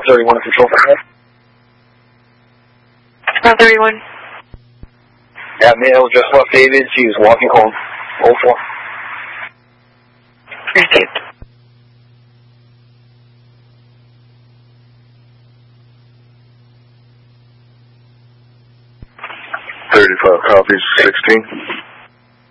31 control for her. 31. Yeah, male just left David. She was walking home. 04. Thank you. Copies, 16.